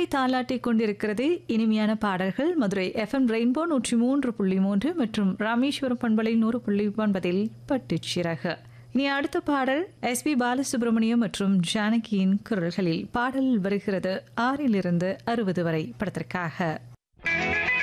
தாலாட்டிக் கொண்டிருக்கிறது இனிமையான பாடல்கள் மதுரை FM ரெயின்போ 103.3 மற்றும் ராமேஸ்வரம் பண்பலை 100.9 பட்டுச்சிறகு. இனி அடுத்த பாடல் SP பாலசுப்ரமணியம் மற்றும் ஜானகியின் குரல்களில் பாடல் வருகிறது 6 லிருந்து 60 வரை படத்திற்காக.